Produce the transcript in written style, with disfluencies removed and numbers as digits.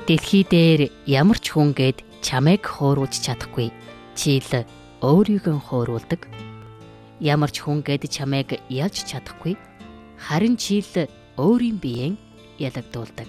Дэлхий дээр ямар ч хүн гээд чамайг хууруулж чадахгүй. Чи л өөрийгөө хууруулдаг. Ямар ч хүн гээд чамайг ялж чадахгүй. Харин чи л өөрийн биеийн ялагдуулдаг.